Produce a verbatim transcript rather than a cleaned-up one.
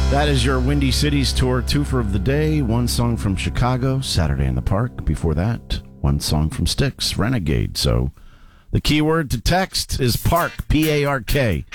That is your Windy Cities tour, twofer of the day. One song from Chicago, Saturday in the Park. Before that, one song from Styx, Renegade. So the keyword to text is park, P A R K.